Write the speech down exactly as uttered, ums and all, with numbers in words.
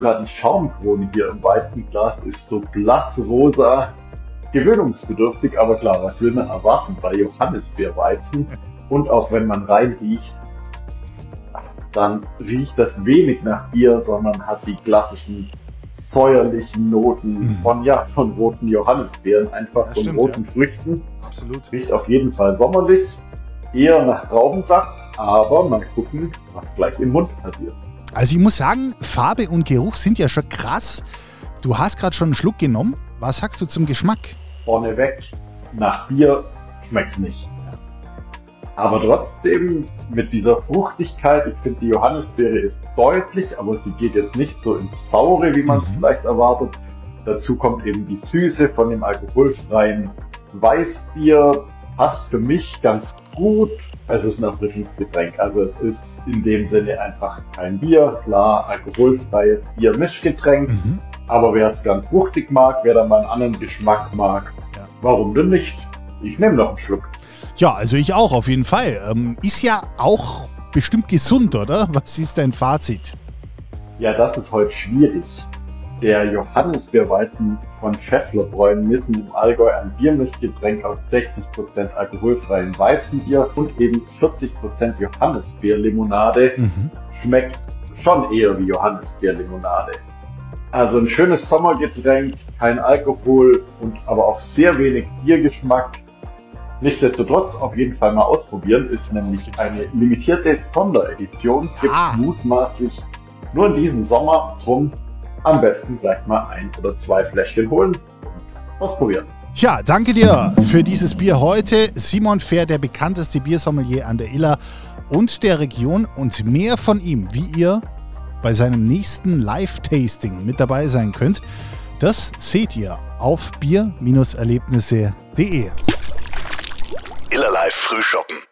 Gerade die Schaumkrone hier im Weizenglas ist so blassrosa, gewöhnungsbedürftig, aber klar, was will man erwarten bei Johannisbeerweizen? Und auch wenn man reinriecht, dann riecht das wenig nach Bier, sondern hat die klassischen säuerlichen Noten Mhm. von, ja, von roten Johannisbeeren, einfach Ja, von stimmt, roten ja. Früchten. Absolut. Riecht auf jeden Fall sommerlich, eher nach Traubensaft, aber mal gucken, was gleich im Mund passiert. Also ich muss sagen, Farbe und Geruch sind ja schon krass. Du hast gerade schon einen Schluck genommen. Was sagst du zum Geschmack? Vorneweg, nach Bier schmeckt's nicht. Aber trotzdem mit dieser Fruchtigkeit, ich finde die Johannisbeere ist deutlich, aber sie geht jetzt nicht so ins Saure, wie man es Mhm. vielleicht erwartet. Dazu kommt eben die Süße von dem alkoholfreien Weißbier. Passt für mich ganz gut. Es ist ein Erfrischungsgetränk, also es ist in dem Sinne einfach kein Bier. Klar, alkoholfreies Bier-Mischgetränk. Mhm. Aber wer es ganz fruchtig mag, wer da mal einen anderen Geschmack mag, Ja. warum denn nicht? Ich nehme noch einen Schluck. Ja, also ich auch auf jeden Fall. Ähm, ist ja auch bestimmt gesund, oder? Was ist dein Fazit? Ja, das ist heute schwierig. Der Johannisbeerweizen von Schäfflerbräu missen im Allgäu ein Biermischgetränk aus sechzig Prozent alkoholfreiem Weizenbier und eben vierzig Prozent Johannisbeerlimonade. Mhm. Schmeckt schon eher wie Johannisbeerlimonade. Also ein schönes Sommergetränk, kein Alkohol und aber auch sehr wenig Biergeschmack. Nichtsdestotrotz auf jeden Fall mal ausprobieren, ist nämlich eine limitierte Sonderedition, gibt Ah. mutmaßlich nur in diesem Sommer, drum am besten gleich mal ein oder zwei Fläschchen holen und ausprobieren. Ja, danke dir für dieses Bier heute. Simon Fehr, der bekannteste Biersommelier an der Iller und der Region, und mehr von ihm, wie ihr bei seinem nächsten Live-Tasting mit dabei sein könnt, das seht ihr auf bier Erlebnisse punkt de. Iller Live Frühschoppen.